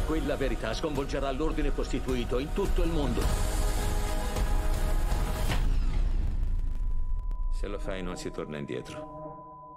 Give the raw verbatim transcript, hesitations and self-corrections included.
Quella verità sconvolgerà l'ordine costituito in tutto il mondo. Se lo fai non si torna indietro.